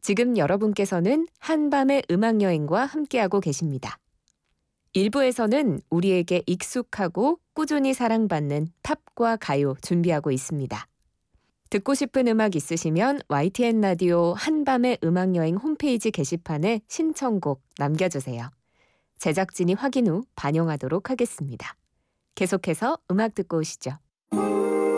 지금 여러분께서는 한밤의 음악여행과 함께하고 계십니다. 1부에서는 우리에게 익숙하고 꾸준히 사랑받는 팝과 가요 준비하고 있습니다. 듣고 싶은 음악 있으시면 YTN 라디오 한밤의 음악여행 홈페이지 게시판에 신청곡 남겨주세요. 제작진이 확인 후 반영하도록 하겠습니다. 계속해서 음악 듣고 오시죠.